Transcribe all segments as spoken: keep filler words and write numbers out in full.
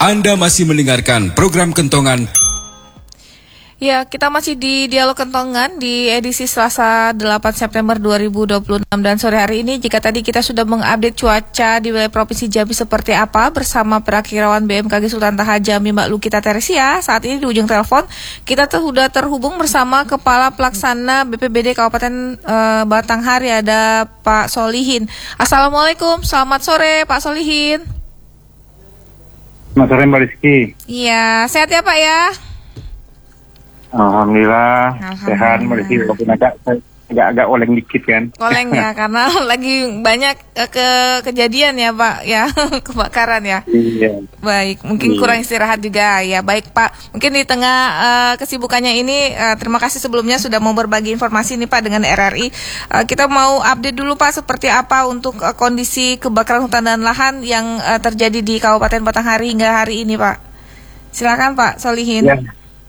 Anda masih mendengarkan program Kentongan. Ya, kita masih di Dialog Kentongan di edisi Selasa delapan September dua ribu dua puluh enam. Dan sore hari ini, jika tadi kita sudah mengupdate cuaca di wilayah Provinsi Jambi seperti apa bersama Perakirawan B M K G Sultan Taha Jambi Mbak Lukita Teresia, saat ini di ujung telepon kita sudah terhubung bersama Kepala Pelaksana B P B D Kabupaten e, Batanghari, ada Pak Solihin. Assalamualaikum, selamat sore Pak Solihin. Selamat sore Mbak Rizky. Iya, sehat ya Pak ya? Alhamdulillah, Alhamdulillah. sehat Mbak Rizky, walaupun agak agak-agak oleng dikit kan. Oleng ya, karena lagi banyak eh, ke kejadian ya Pak ya, kebakaran ya. Iya. Baik, mungkin Iya. kurang istirahat juga ya. Baik Pak, mungkin di tengah eh, kesibukannya ini, eh, terima kasih sebelumnya sudah mau berbagi informasi nih Pak dengan R R I. Eh, kita mau update dulu Pak seperti apa untuk eh, kondisi kebakaran hutan dan lahan yang eh, terjadi di Kabupaten Batanghari hingga hari ini Pak. Silakan Pak Solihin. Ya,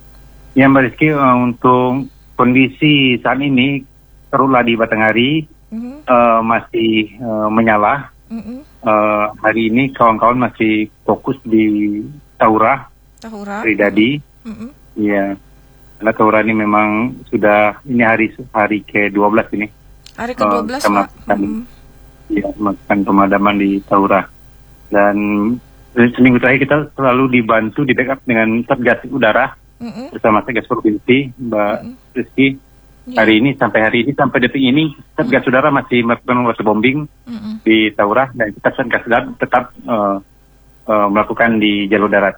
ya Mbak Rizky, uh, untuk kondisi saat ini terulah di Batanghari Mm-hmm. uh, masih uh, menyala. Mm-hmm. Uh, hari ini kawan-kawan masih fokus di Taura, Tahura. Tridadi. Mm-hmm. Iya, karena Taura ini memang sudah ini hari hari ke dua belas ini. Hari ke dua belas Uh, Pak. melakukan, Mm-hmm. ya, melakukan pemadaman di Taura. Dan seminggu terakhir kita selalu dibantu di backup dengan Satgas Udara Mm-hmm. bersama Satgas Provinsi, Mbak Mm-hmm. Rizky. Yeah. Hari ini sampai hari ini sampai detik ini Satgas Udara masih melakukan waterbombing Mm-hmm. di Taura, dan kita Satgas Udara tetap uh, uh, melakukan di jalur darat.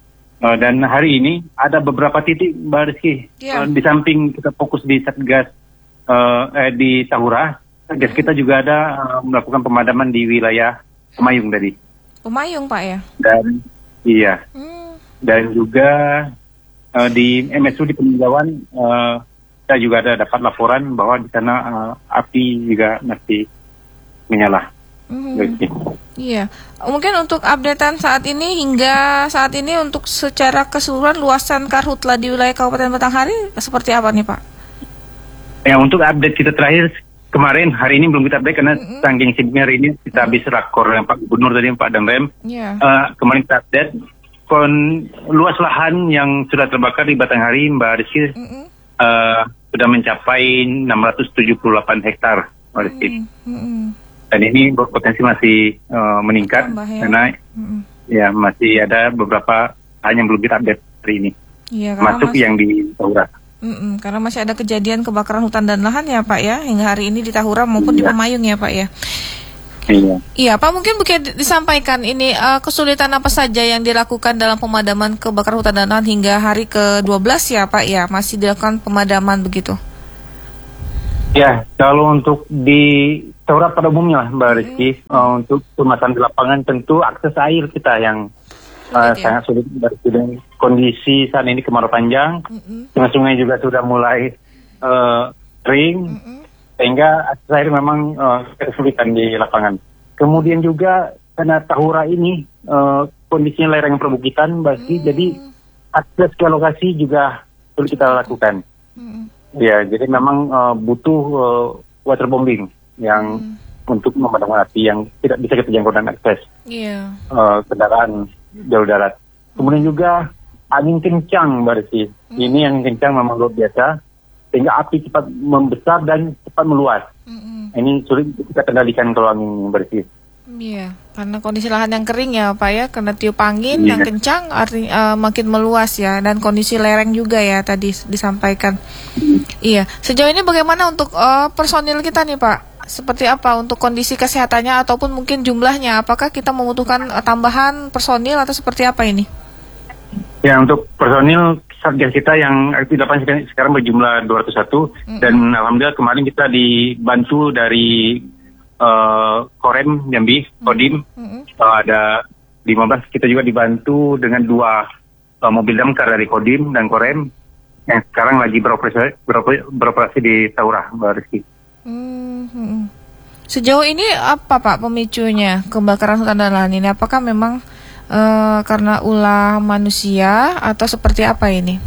Uh, dan hari ini ada beberapa titik Mbak Rizky. Yeah. Uh, di samping kita fokus di Satgas uh, eh, di Taura, Satgas kita juga ada uh, melakukan pemadaman di wilayah Pemayung tadi. Pemayung Pak ya. Dan iya, Hmm. dan juga uh, di M S U di Peninjauan uh, kita juga ada dapat laporan bahwa di sana uh, api juga masih menyala. Mhm. Rizky. Iya, mungkin untuk updatean saat ini hingga saat ini untuk secara keseluruhan luasan karhutla di wilayah Kabupaten Batanghari seperti apa nih Pak? Ya, untuk update kita terakhir kemarin, hari ini belum kita update karena Mm-mm. saking sibuknya hari ini kita habis rakor dengan Pak Gubernur tadi, Pak Danrem. Iya. Uh, kemarin kita update kon luas lahan yang sudah terbakar di Batanghari, Mbak Rizky, Mm-mm. uh, sudah mencapai enam ratus tujuh puluh delapan hektar, Mbak Rizky. Mm-mm. Dan ini berpotensi masih uh, meningkat Tambah ya. karena Mm-mm. ya masih ada beberapa hal yang belum kita update hari ini, Iya, karena masuk masih, yang di Taura. Mm-mm, karena masih ada kejadian kebakaran hutan dan lahan ya Pak ya hingga hari ini di Tahura maupun di Iya. Pemayung ya Pak ya. Iya. Iya Pak, mungkin bisa disampaikan ini eh, kesulitan apa saja yang dilakukan dalam pemadaman kebakaran hutan dan lahan hingga hari ke dua belas ya Pak ya, masih dilakukan pemadaman begitu. Ya, kalau untuk di Taura pada umumnya Mbak Rizky, uh, untuk permasalahan di lapangan tentu akses air kita yang uh, Sulit ya? sangat sulit dengan kondisi saat ini kemarau panjang, Mm-mm. sungai-sungai juga sudah mulai uh, kering, Mm-mm. sehingga akses air memang uh, kesulitan di lapangan. Kemudian juga karena Tahura ini uh, kondisinya lereng perbukitan, Mbak Rizky, Mm. jadi akses ke lokasi juga sulit kita lakukan. Mm-mm. Ya, jadi memang uh, butuh uh, waterbombing yang Hmm. untuk memadamkan api yang tidak bisa kita jangkau dan akses Iya. uh, kendaraan jalur darat. Kemudian juga angin kencang, Mbak Rizky. Hmm. Ini yang kencang memang luar biasa, sehingga api cepat membesar dan cepat meluas. Mm-mm. Ini sulit kita kendalikan kalau angin, Mbak Rizky. Iya, karena kondisi lahan yang kering ya Pak ya, karena tiup angin Iya. yang kencang artinya eh, makin meluas ya, dan kondisi lereng juga ya tadi disampaikan. Iya, sejauh ini bagaimana untuk eh, personil kita nih Pak? Seperti apa untuk kondisi kesehatannya ataupun mungkin jumlahnya? Apakah kita membutuhkan eh, tambahan personil atau seperti apa ini? Ya, untuk personil Satgas kita yang aktif di lapangan sekarang- sekarang berjumlah dua ratus satu, Mm-mm. dan alhamdulillah kemarin kita dibantu dari uh, Korem Jambi, Kodim. Mm-mm. Uh, ada lima belas, kita juga dibantu dengan dua uh, mobil damkar dari Kodim dan Korem yang sekarang lagi beroperasi, beroperasi, beroperasi di Taura, Mbak Rizky. Hmm. Sejauh ini apa Pak pemicunya kebakaran hutan dan lahan ini? Apakah memang eh, karena ulah manusia atau seperti apa ini?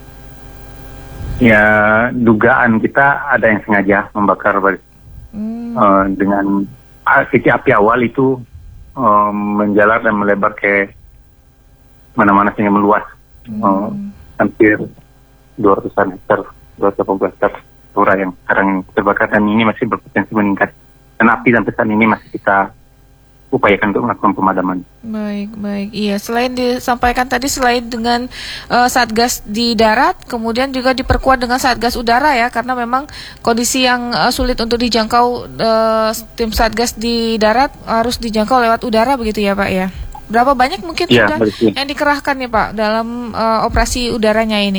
Ya, dugaan kita ada yang sengaja membakar, Mbak Rizky. Hmm. Uh, dengan uh, titik api awal itu uh, menjalar dan melebar ke mana-mana sehingga meluas hmm. uh, hampir dua ratusan hektar, dua ratus delapan belas hektar Tahura yang sekarang terbakar, dan ini masih berpotensi meningkat. Dan api sampai saat ini masih kita upayakan untuk melakukan pemadaman. Baik, baik. Iya, selain disampaikan tadi, selain dengan uh, Satgas di darat, kemudian juga diperkuat dengan Satgas udara ya, karena memang kondisi yang uh, sulit untuk dijangkau, uh, tim Satgas di darat harus dijangkau lewat udara begitu ya Pak ya. Berapa banyak mungkin ya, sudah betul. yang dikerahkan nih Pak dalam uh, operasi udaranya ini?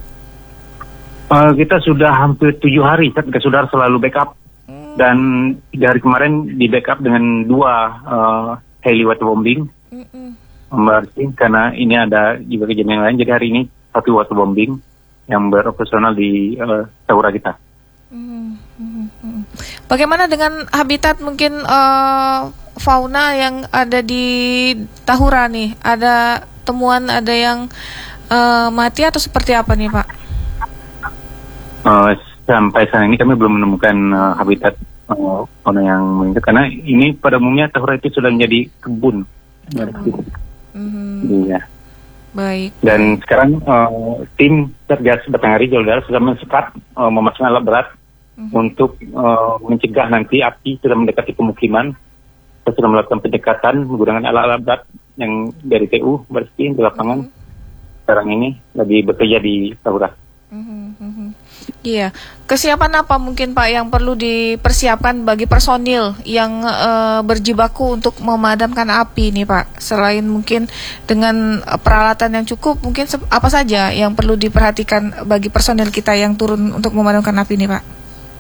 Uh, kita sudah hampir tujuh hari Satgas udara selalu backup. Dan tiga hari kemarin di backup dengan dua uh, heli waterbombing, mm-hmm. karena ini ada juga kejadian lain. Jadi hari ini satu waterbombing yang beroperasional di uh, Tahura kita. Mm-hmm. Bagaimana dengan habitat mungkin uh, fauna yang ada di Tahura nih? Ada temuan ada yang uh, mati atau seperti apa nih Pak? Uh, Sampai saat ini kami belum menemukan uh, habitat uh, fauna yang meningkat, karena ini pada umumnya Tahura itu sudah menjadi kebun. Mm-hmm. Iya. Baik. Dan sekarang uh, tim Satgas Batanghari Jalur Darat sudah mensekat uh, memasang alat berat mm-hmm. untuk uh, mencegah nanti api sudah mendekati pemukiman. Kita sudah melakukan pendekatan menggunakan alat-alat berat yang dari T U bersih di lapangan. Mm-hmm. Sekarang ini lagi bekerja di Tahura. Mm-hmm. Iya, kesiapan apa mungkin Pak yang perlu dipersiapkan bagi personil yang uh, berjibaku untuk memadamkan api nih Pak? Selain mungkin dengan uh, peralatan yang cukup, mungkin se- apa saja yang perlu diperhatikan bagi personil kita yang turun untuk memadamkan api nih Pak?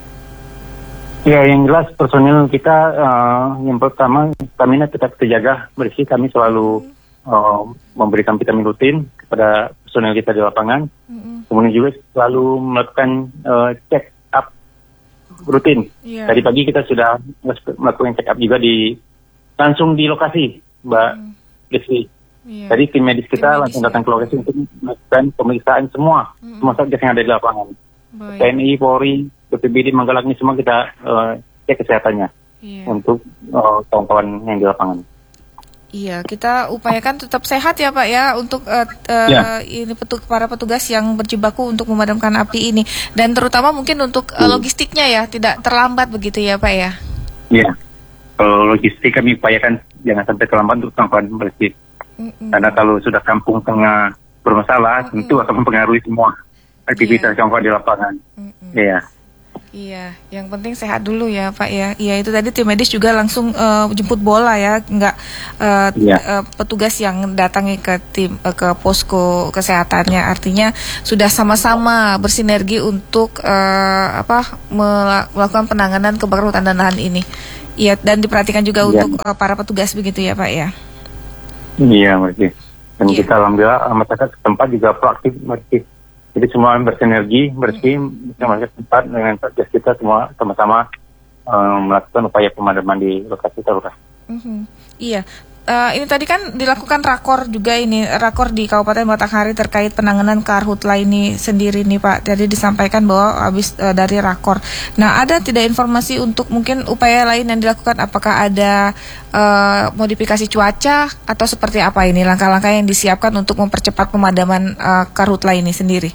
Ya, yang jelas personil kita uh, yang pertama stamina tetap terjaga bersih. Kami selalu uh, memberikan vitamin rutin kepada personil kita di lapangan. Mm-hmm. Kemudian juga selalu melakukan uh, check up rutin. Yeah. Tadi pagi kita sudah melakukan check up juga di langsung di lokasi, Mbak Desi. Mm. Yeah. Tadi tim medis kita tim langsung medis, datang ya. Ke lokasi untuk melakukan pemeriksaan semua, mm. semua satgas yang ada di lapangan. Baik. T N I, Polri, B P B D, Manggalak ini semua kita uh, cek kesehatannya yeah. untuk uh, kawan-kawan yang di lapangan. Iya, kita upayakan tetap sehat ya Pak ya untuk uh, uh, ya. ini petu- para petugas yang berjibaku untuk memadamkan api ini, dan terutama mungkin untuk uh, logistiknya ya tidak terlambat begitu ya Pak ya. Iya, kalau logistik kami upayakan jangan sampai terlambat untuk kawan bersih, Mm-mm. karena kalau sudah kampung tengah bermasalah, Mm-mm. tentu akan mempengaruhi semua aktivitas yeah. kawan di lapangan. Iya. Iya, yang penting sehat dulu ya Pak ya. Iya, itu tadi tim medis juga langsung uh, jemput bola ya, nggak uh, ya. uh, petugas yang datangi ke tim uh, ke posko kesehatannya. Artinya sudah sama-sama bersinergi untuk uh, apa melakukan penanganan kebakaran hutan dan lahan ini. Iya, dan diperhatikan juga ya. untuk uh, para petugas begitu ya Pak ya. Iya, Mercy. Dan ya. kita alhamdulillah masyarakat setempat juga proaktif, Mercy. Jadi semua bersinergi, bersih, masyarakat tempat dengan satgas kita semua sama-sama um, melakukan upaya pemadaman di lokasi Tahura. Mm-hmm. Iya, uh, ini tadi kan dilakukan rakor juga ini, rakor di Kabupaten Batanghari terkait penanganan karhutla ini sendiri nih Pak. Jadi disampaikan bahwa habis uh, dari rakor. Nah, ada tidak informasi untuk mungkin upaya lain yang dilakukan? Apakah ada uh, modifikasi cuaca atau seperti apa ini langkah-langkah yang disiapkan untuk mempercepat pemadaman uh, karhutla ini sendiri?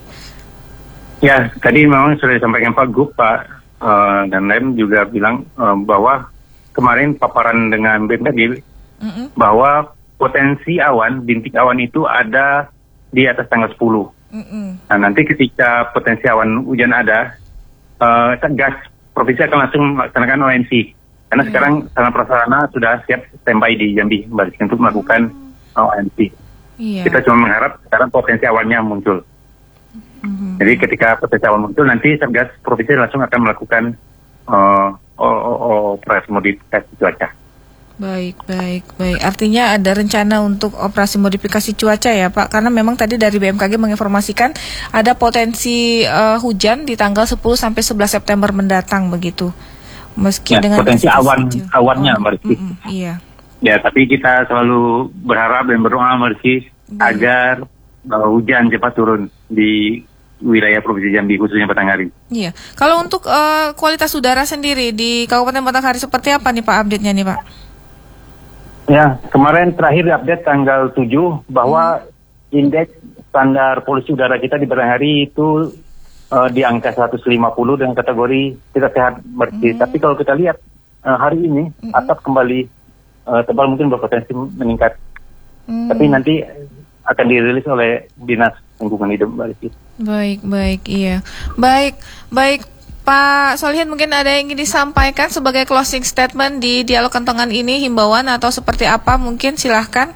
Ya, tadi memang sudah disampaikan Pak Gub, Pak uh, dan Lem juga bilang uh, bahwa kemarin paparan dengan B M K G mm-hmm. bahwa potensi awan, bintik awan itu ada di atas tanggal sepuluh. Mm-hmm. Nah, nanti ketika potensi awan hujan ada, uh, Satgas Provinsi akan langsung melaksanakan O N C. Karena mm-hmm. sekarang sarana prasarana sudah siap standby di Jambi Mbak, untuk melakukan mm-hmm. O N C. Yeah. Kita cuma mengharap sekarang potensi awannya muncul. Mm-hmm. Jadi ketika potensi awan muncul, nanti Satgas Provinsi langsung akan melakukan uh, operasi modifikasi cuaca. Baik, baik, baik. Artinya ada rencana untuk operasi modifikasi cuaca ya Pak, karena memang tadi dari B M K G menginformasikan ada potensi uh, hujan di tanggal sepuluh sampai sebelas September mendatang begitu. Meski ya, dengan potensi awan kecil. awannya oh, Mbak Rizky. Mm, iya. Ya, tapi kita selalu berharap dan berdoa Mbak Rizky agar uh, hujan cepat turun di wilayah Provinsi Jambi, khususnya Batanghari. Iya. Kalau untuk uh, kualitas udara sendiri di Kabupaten Batanghari seperti apa nih Pak update-nya nih Pak? Ya, kemarin terakhir update tanggal tujuh bahwa hmm. indeks standar polusi udara kita di barang hari itu uh, di angka seratus lima puluh dengan kategori tidak sehat bersih. Hmm. Tapi kalau kita lihat uh, hari ini hmm. asap kembali uh, tebal, mungkin berpotensi meningkat. Hmm. Tapi nanti akan dirilis oleh Dinas Lingkungan Hidup Mbak Rizky. Baik, baik, iya. Baik, baik Pak Solihin, mungkin ada yang ingin disampaikan sebagai closing statement di dialog kentongan ini, himbauan atau seperti apa mungkin, silahkan.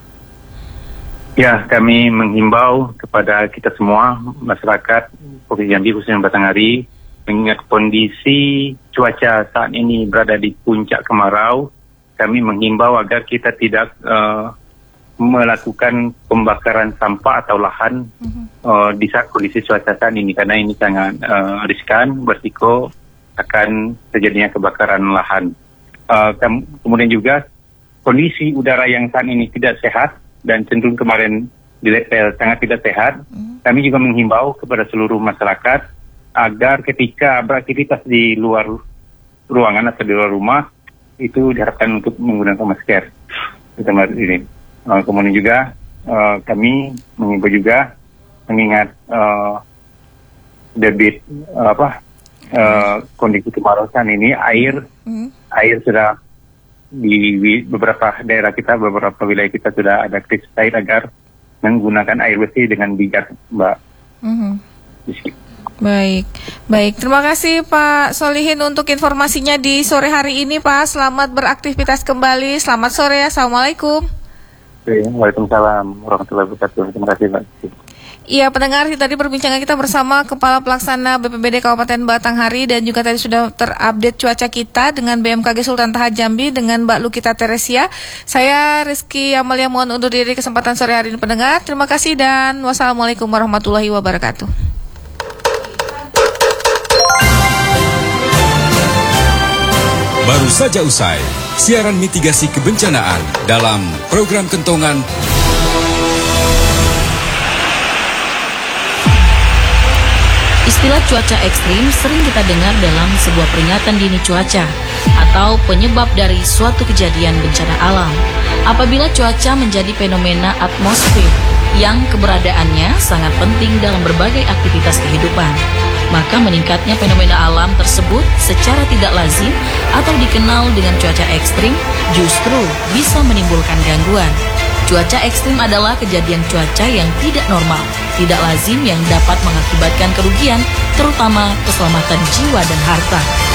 Ya, kami menghimbau kepada kita semua, masyarakat Provinsi Jambi khususnya Batanghari, mengingat kondisi cuaca saat ini berada di puncak kemarau, kami menghimbau agar kita tidak uh, melakukan pembakaran sampah atau lahan mm-hmm. uh, di saat kondisi cuaca saat ini, karena ini sangat uh, riskan, berisiko akan terjadinya kebakaran lahan. Uh, ke- kemudian juga kondisi udara yang saat ini tidak sehat dan cenderung kemarin di level sangat tidak sehat, mm. kami juga menghimbau kepada seluruh masyarakat agar ketika beraktivitas di luar ruangan atau di luar rumah itu diharapkan untuk menggunakan masker. Ini. Uh, kemudian juga uh, kami menghimbau juga mengingat uh, debit uh, apa uh, kondisi kemarau saat ini, air mm. air sudah di beberapa daerah kita, beberapa wilayah kita sudah ada krisis air agar menggunakan air bersih dengan bijak, Mbak. Mm-hmm. Baik, baik. Terima kasih Pak Solihin untuk informasinya di sore hari ini, Pak. Selamat beraktivitas kembali. Selamat sore. Assalamualaikum. Waalaikumsalam warahmatullahi wabarakatuh. Terima kasih, Mbak. Iya, pendengar, tadi perbincangan kita bersama Kepala Pelaksana B P B D Kabupaten Batanghari, dan juga tadi sudah terupdate cuaca kita dengan B M K G Sultan Toha Jambi dengan Mbak Lukita Teresia. Saya Rizky Amalia mohon undur diri kesempatan sore hari ini, pendengar. Terima kasih dan wassalamualaikum warahmatullahi wabarakatuh. Baru saja usai siaran mitigasi kebencanaan dalam program Kentongan. Istilah cuaca ekstrim sering kita dengar dalam sebuah peringatan dini cuaca atau penyebab dari suatu kejadian bencana alam. Apabila cuaca menjadi fenomena atmosfer yang keberadaannya sangat penting dalam berbagai aktivitas kehidupan, maka meningkatnya fenomena alam tersebut secara tidak lazim atau dikenal dengan cuaca ekstrim justru bisa menimbulkan gangguan. Cuaca ekstrim adalah kejadian cuaca yang tidak normal, tidak lazim yang dapat mengakibatkan kerugian, terutama keselamatan jiwa dan harta.